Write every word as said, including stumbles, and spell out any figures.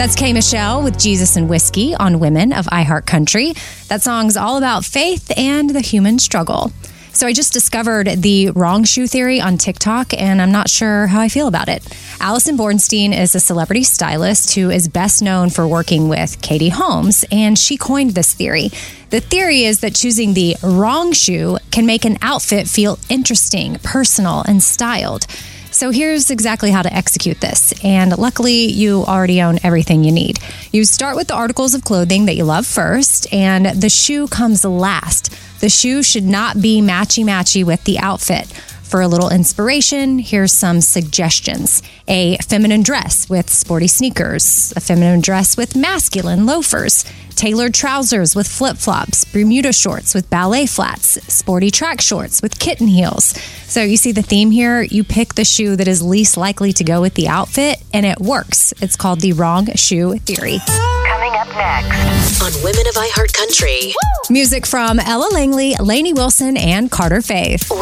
That's K. Michelle with Jesus and Whiskey on Women of iHeartCountry. That song's all about faith and the human struggle. So I just discovered the wrong shoe theory on TikTok, and I'm not sure how I feel about it. Allison Bornstein is a celebrity stylist who is best known for working with Katie Holmes, and she coined this theory. The theory is that choosing the wrong shoe can make an outfit feel interesting, personal, and styled. So here's exactly how to execute this. And luckily, you already own everything you need. You start with the articles of clothing that you love first, and the shoe comes last. The shoe should not be matchy-matchy with the outfit. For a little inspiration, here's some suggestions. A feminine dress with sporty sneakers. A feminine dress with masculine loafers. Tailored trousers with flip-flops. Bermuda shorts with ballet flats. Sporty track shorts with kitten heels. So you see the theme here? You pick the shoe that is least likely to go with the outfit, and it works. It's called the wrong shoe theory. Coming up next on Women of iHeartCountry. Music from Ella Langley, Lainey Wilson, and Carter Faith.